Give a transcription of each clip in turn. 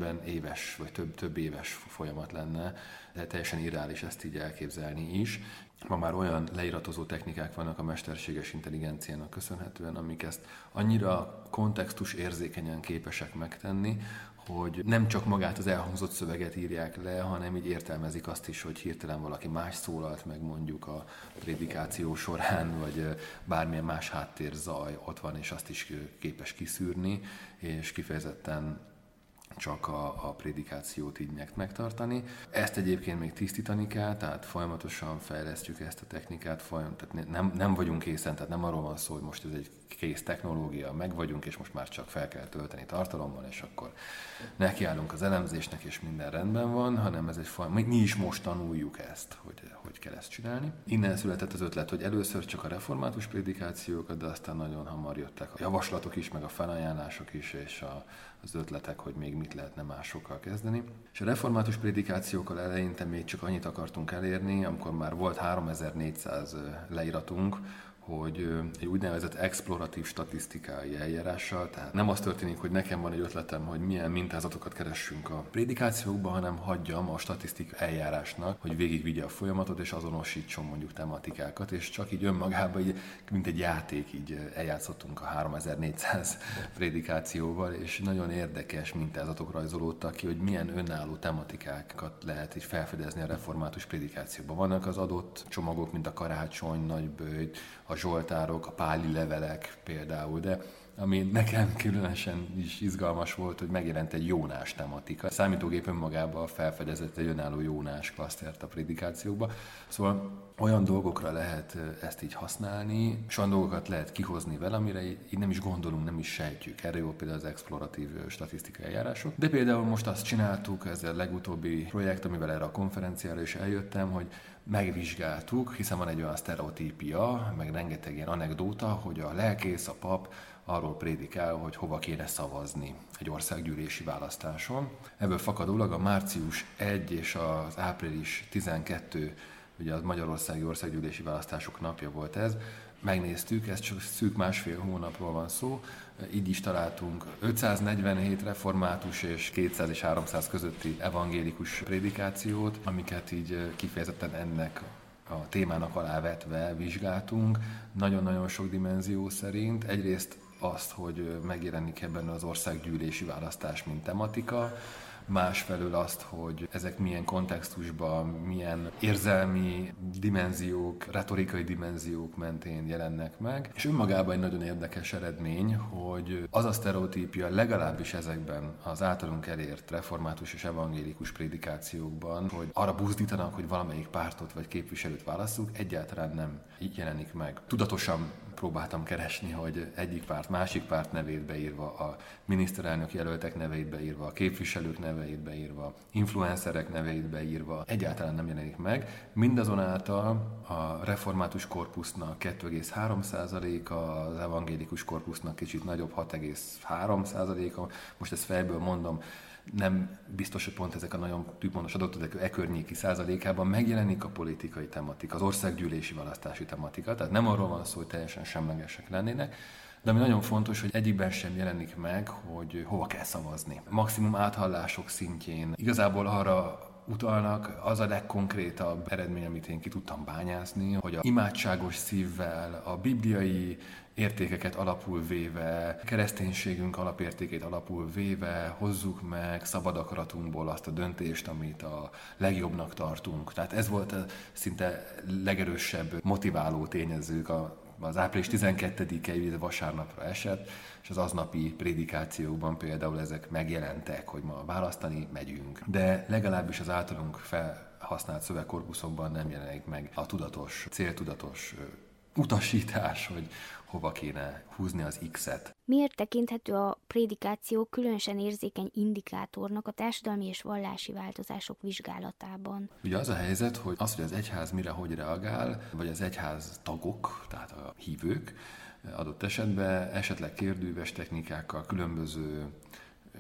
esetben éves vagy több éves folyamat lenne, de teljesen irreális ezt így elképzelni is. Ma már olyan leiratozó technikák vannak a mesterséges intelligenciának köszönhetően, amik ezt annyira kontextus érzékenyen képesek megtenni, hogy nem csak magát az elhangzott szöveget írják le, hanem így értelmezik azt is, hogy hirtelen valaki más szólalt meg mondjuk a prédikáció során, vagy bármilyen más háttérzaj ott van, és azt is képes kiszűrni, és kifejezetten csak a prédikációt így megtartani. Ezt egyébként még tisztítani kell, tehát folyamatosan fejlesztjük ezt a technikát, tehát nem vagyunk készen, tehát nem arról van szó, hogy most ez egy kész technológia, meg vagyunk, és most már csak fel kell tölteni tartalommal, és akkor nekiállunk az elemzésnek, és minden rendben van, hanem ez egy folyamat. Mi is most tanuljuk ezt, hogy kell ezt csinálni. Innen született az ötlet, hogy először csak a református prédikációkat, de aztán nagyon hamar jöttek a javaslatok is, meg a felajánlások is, és az ötletek, hogy még mit lehetne másokkal kezdeni. És a református prédikációkkal eleinte még csak annyit akartunk elérni, amikor már volt 3400 leíratunk, hogy egy úgynevezett exploratív statisztikai eljárással, tehát nem az történik, hogy nekem van egy ötletem, hogy milyen mintázatokat keressünk a prédikációkban, hanem hagyjam a statisztikai eljárásnak, hogy végigvigye a folyamatot, és azonosítson mondjuk tematikákat, és csak így önmagában, így, mint egy játék, így eljátszottunk a 3400 prédikációval, és nagyon érdekes mintázatok rajzolódtak ki, hogy milyen önálló tematikákat lehet így felfedezni a református prédikációban. Vannak az adott csomagok, mint a karácsony, nagyböjt, a zsoltárok, a páli levelek például, de ami nekem különösen is izgalmas volt, hogy megjelent egy Jónás tematika. A számítógép önmagában felfedezett egy önálló Jónás klasztert a prédikációkba. Szóval olyan dolgokra lehet ezt így használni, és olyan dolgokat lehet kihozni vele, amire így nem is gondolunk, nem is sejtjük. Erre jó például az exploratív statisztikai eljárások. De például most azt csináltuk, ez a legutóbbi projekt, amivel erre a konferenciára is eljöttem, hogy megvizsgáltuk, hiszen van egy olyan sztereotípia, meg rengeteg ilyen anekdóta, hogy a lelkész, a pap arról prédikál, hogy hova kéne szavazni egy országgyűlési választáson. Ebből fakadólag a március 1 és az április 12, ugye az magyarországi országgyűlési választások napja volt ez, megnéztük, ez csak szűk másfél hónapról van szó, így is találtunk 547 református és 200 és 300 közötti evangélikus prédikációt, amiket így kifejezetten ennek a témának alávetve vizsgáltunk, nagyon-nagyon sok dimenzió szerint. Egyrészt azt, hogy megjelenik ebben az országgyűlési választás, mint tematika, másfelől azt, hogy ezek milyen kontextusban, milyen érzelmi dimenziók, retorikai dimenziók mentén jelennek meg. És önmagában egy nagyon érdekes eredmény, hogy az a sztereotípia legalábbis ezekben az általunk elért református és evangélikus prédikációkban, hogy arra buzdítanak, hogy valamelyik pártot vagy képviselőt válasszuk, egyáltalán nem így jelenik meg. Tudatosan próbáltam keresni, hogy egyik párt, másik párt nevét beírva, a miniszterelnök jelöltek neveit beírva, a képviselők neveit beírva, influencerek neveit beírva, egyáltalán nem jelenik meg. Mindazonáltal a református korpusznak 2,3%-a, az evangélikus korpusznak kicsit nagyobb, 6,3%-a. Most ezt fejből mondom, nem biztos, hogy pont ezek a nagyon tűpontos adatok, de környéki százalékában megjelenik a politikai tematika, az országgyűlési választási tematika, tehát nem arról van szó, hogy teljesen semlegesek lennének, de ami nagyon fontos, hogy egyikben sem jelenik meg, hogy hova kell szavazni. Maximum áthallások szintjén igazából arra utalnak, az a legkonkrétabb eredmény, amit én ki tudtam bányászni, hogy a imádságos szívvel, a bibliai értékeket alapul véve, kereszténységünk alapértékét alapul véve hozzuk meg szabad akaratunkból azt a döntést, amit a legjobbnak tartunk. Tehát ez volt a szinte legerősebb motiváló tényezők az április 12-i vasárnapra esett, és az aznapi prédikációkban például ezek megjelentek, hogy ma választani megyünk. De legalábbis az általunk felhasznált szövegkorpuszokban nem jelenik meg a tudatos, céltudatos utasítás, hogy hova kéne húzni az X-et. Miért tekinthető a prédikáció különösen érzékeny indikátornak a társadalmi és vallási változások vizsgálatában? Ugye az a helyzet, hogy az egyház mire hogy reagál, vagy az egyház tagok, tehát a hívők adott esetben esetleg kérdőíves technikákkal, különböző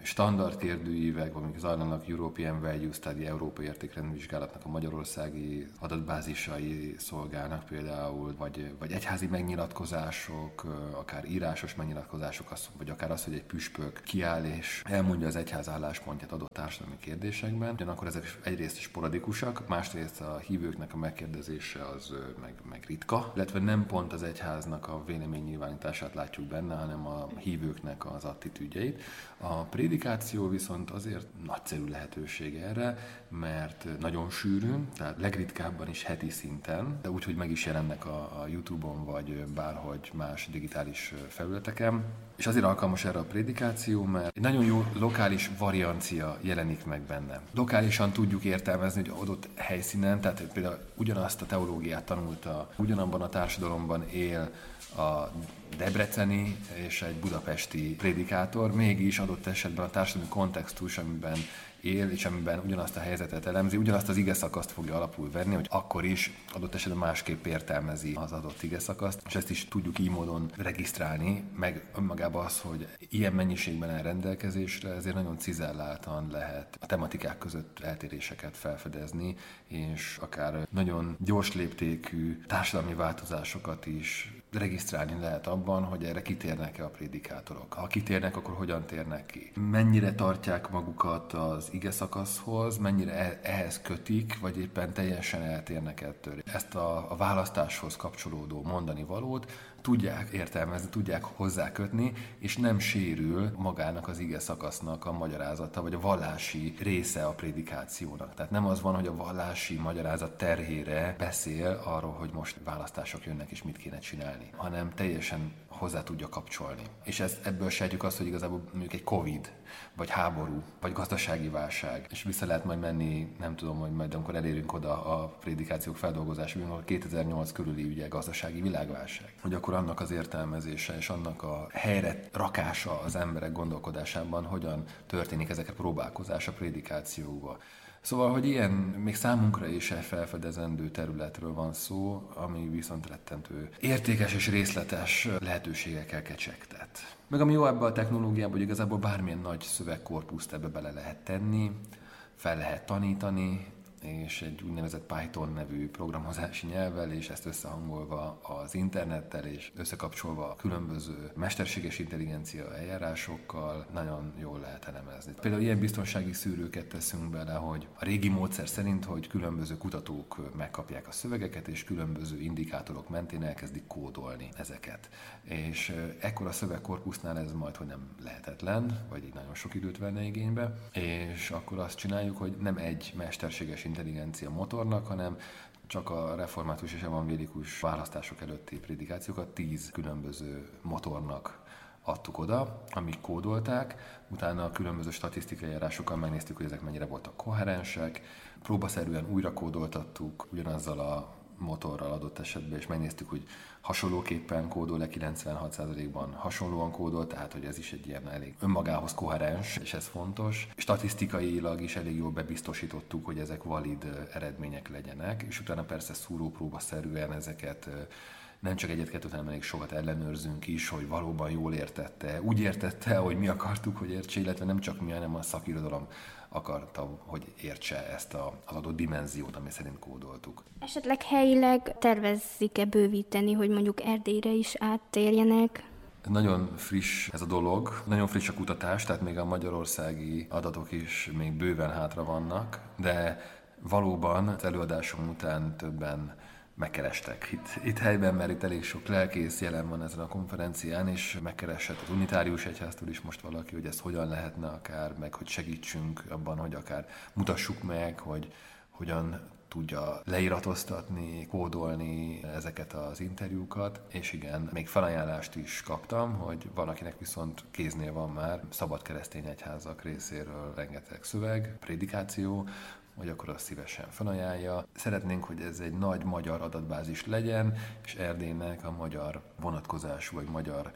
standard kérdőívek, amik zajlanak European Value Study, Európai Értékrendvizsgálatnak a magyarországi adatbázisai szolgálnak például, vagy egyházi megnyilatkozások, akár írásos megnyilatkozások, vagy akár az, hogy egy püspök kiáll és elmondja az egyház álláspontját adott társadalmi kérdésekben. Ugyanakkor ezek egyrészt sporadikusak, másrészt a hívőknek a megkérdezése az meg ritka, illetve nem pont az egyháznak a véleménynyilvánítását látjuk benne, hanem a hívőknek az attitűdjeit. A prédikáció viszont azért nagyszerű lehetőség erre, mert nagyon sűrűn, tehát legritkábban is heti szinten, de úgy, hogy meg is jelennek a YouTube-on, vagy bárhogy más digitális felületeken. És azért alkalmas erre a prédikáció, mert egy nagyon jó lokális variancia jelenik meg benne. Lokálisan tudjuk értelmezni, hogy adott helyszínen, tehát például ugyanazt a teológiát tanulta, ugyanabban a társadalomban él a debreceni és egy budapesti prédikátor, mégis adott esetben a társadalmi kontextus, amiben él, és amiben ugyanazt a helyzetet elemzi, ugyanazt az igeszakaszt fogja alapul venni, hogy akkor is adott esetben másképp értelmezi az adott igeszakaszt, és ezt is tudjuk így módon regisztrálni, meg önmagában az, hogy ilyen mennyiségben áll rendelkezésre, ezért nagyon cizelláltan lehet a tematikák között eltéréseket felfedezni, és akár nagyon gyors léptékű társadalmi változásokat is regisztrálni lehet abban, hogy erre kitérnek-e a prédikátorok. Ha kitérnek, akkor hogyan térnek ki? Mennyire tartják magukat az igeszakaszhoz, mennyire ehhez kötik, vagy éppen teljesen eltérnek ettől. Ezt a választáshoz kapcsolódó mondani valót tudják értelmezni, tudják hozzákötni, és nem sérül magának az ige szakasznak a magyarázata, vagy a vallási része a prédikációnak. Tehát nem az van, hogy a vallási magyarázat terhére beszél arról, hogy most választások jönnek, és mit kéne csinálni, hanem teljesen hozzá tudja kapcsolni. És ebből sejtjük azt, hogy igazából mondjuk egy Covid, vagy háború, vagy gazdasági válság, és vissza lehet majd menni, nem tudom, hogy majd amikor elérünk oda a prédikációk feldolgozásáig, ahol 2008 körüli ugye gazdasági világválság, hogy akkor annak az értelmezése és annak a helyre rakása az emberek gondolkodásában hogyan történik ezeket a próbálkozás a prédikációba. Szóval, hogy ilyen még számunkra is felfedezendő területről van szó, ami viszont rettentő értékes és részletes lehetőségekkel kecsegtet. Meg ami jó ebben a technológiában, hogy igazából bármilyen nagy szövegkorpuszt ebbe bele lehet tenni, fel lehet tanítani, és egy úgynevezett Python nevű programozási nyelvvel, és ezt összehangolva az internettel, és összekapcsolva a különböző mesterséges intelligencia eljárásokkal nagyon jól lehet elemezni. Például ilyen biztonsági szűrőket teszünk bele, hogy a régi módszer szerint, hogy különböző kutatók megkapják a szövegeket, és különböző indikátorok mentén elkezdik kódolni ezeket. És ekkor a szövegkorpusznál ez majdhogy nem lehetetlen, vagy így nagyon sok időt venne igénybe, és akkor azt csináljuk, hogy nem egy mesterséges intelligencia motornak, hanem csak a református és evangélikus választások előtti prédikációkat 10 különböző motornak adtuk oda, amik kódolták, utána a különböző statisztikai eljárásokkal megnéztük, hogy ezek mennyire voltak koherensek, próbaszerűen újra kódoltattuk ugyanazzal a motorral adott esetben, és megnéztük, hogy hasonlóképpen kódol-e, 96%-ban hasonlóan kódol, tehát hogy ez is egy ilyen elég önmagához koherens, és ez fontos. Statisztikailag is elég jól bebiztosítottuk, hogy ezek valid eredmények legyenek, és utána persze szúrópróbaszerűen ezeket nem csak egyet-kettőt, hanem elég sokat ellenőrzünk is, hogy valóban jól értette, úgy értette, hogy mi akartuk, hogy értse, illetve nem csak mi, hanem a szakirodalom akarta, hogy értse ezt az adott dimenziót, ami szerint kódoltuk. Esetleg helyileg tervezzik-e bővíteni, hogy mondjuk Erdélyre is áttérjenek? Nagyon friss ez a dolog, nagyon friss a kutatás, tehát még a magyarországi adatok is még bőven hátra vannak, de valóban az előadásom után többen megkerestek itt helyben, mert itt elég sok lelkész jelen van ezen a konferencián, és megkeresett az unitárius egyháztól is most valaki, hogy ezt hogyan lehetne akár, meg hogy segítsünk abban, hogy akár mutassuk meg, hogy hogyan tudja leiratoztatni, kódolni ezeket az interjúkat, és igen, még felajánlást is kaptam, hogy valakinek viszont kéznél van már szabad keresztény egyházak részéről rengeteg szöveg, prédikáció, hogy akkor azt szívesen felajánlja. Szeretnénk, hogy ez egy nagy magyar adatbázis legyen, és Erdélynek a magyar vonatkozású, vagy magyar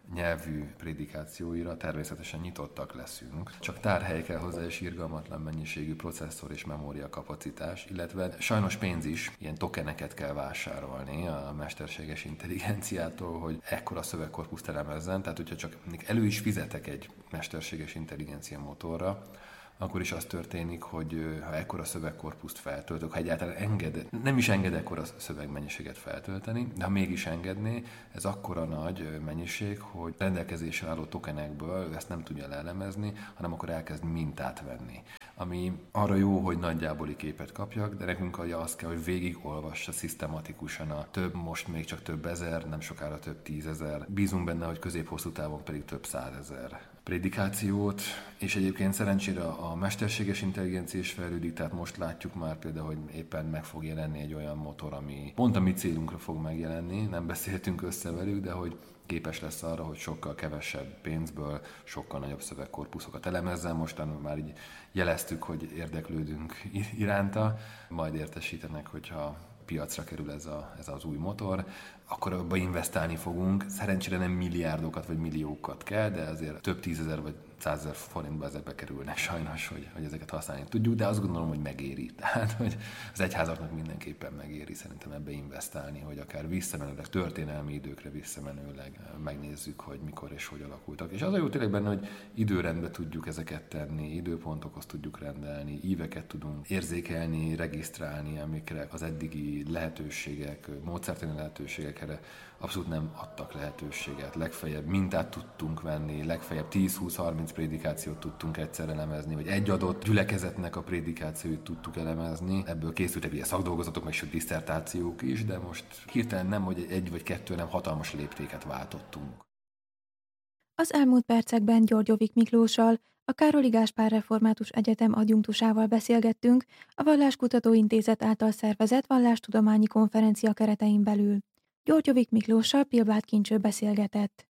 nyelvű prédikációira természetesen nyitottak leszünk. Csak tárhely kell hozzá, és irgalmatlan mennyiségű processzor és memória kapacitás, illetve sajnos pénz is, ilyen tokeneket kell vásárolni a mesterséges intelligenciától, hogy ekkora szövegkorpuszt elemezzen. Tehát, hogyha csak elő is fizetek egy mesterséges intelligencia motorra, akkor is az történik, hogy ha ekkora szövegkorpuszt feltöltök, ha egyáltalán nem is enged ekkora szövegmennyiséget feltölteni, de ha mégis engedné, ez akkora nagy mennyiség, hogy rendelkezésre álló tokenekből ezt nem tudja leelemezni, hanem akkor elkezd mintát venni. Ami arra jó, hogy nagyjáboli képet kapjak, de nekünk az kell, hogy végigolvassa szisztematikusan most még csak több ezer, nem sokára több 10 000. Bízunk benne, hogy közép-hosszú távon pedig több 100 000 prédikációt, és egyébként szerencsére a mesterséges intelligencia is fejlődik, tehát most látjuk már például, hogy éppen meg fog jelenni egy olyan motor, ami pont a mi célunkra fog megjelenni, nem beszéltünk össze velük, de hogy képes lesz arra, hogy sokkal kevesebb pénzből sokkal nagyobb szövegkorpuszokat elemezzen. Mostan már így jeleztük, hogy érdeklődünk iránta, majd értesítenek, hogyha piacra kerül ez az új motor, akkor abba investálni fogunk. Szerencsére nem milliárdokat vagy milliókat kell, de azért több 10 000 vagy 100 000 forintba ezekbe kerülnek sajnos, hogy ezeket használni tudjuk, de azt gondolom, hogy megéri. Tehát, hogy az egyházaknak mindenképpen megéri szerintem ebbe investálni, hogy akár visszamenőleg, történelmi időkre visszamenőleg megnézzük, hogy mikor és hogy alakultak. És az a jó tényleg benne, hogy időrendbe tudjuk ezeket tenni, időpontokhoz tudjuk rendelni, íveket tudunk érzékelni, regisztrálni, amikre az eddigi lehetőségek, módszertani lehetőségek erre abszolút nem adtak lehetőséget. Legfeljebb mintát tudtunk venni, legfeljebb 10-20-30 prédikációt tudtunk egyszerre elemezni, vagy egy adott gyülekezetnek a prédikációit tudtuk elemezni. Ebből készültek ilyen szakdolgozatok, meg sőt diszertációk is, de most hirtelen nem, hogy egy vagy kettő, nem hatalmas léptéket váltottunk. Az elmúlt percekben Györgyovik Miklóssal, a Károli Gáspár Református Egyetem adjunktusával beszélgettünk a Valláskutató Intézet által szervezett vallástudományi konferencia keretein belül. Györgyovik Miklóssal Pilbáth Kincső beszélgetett.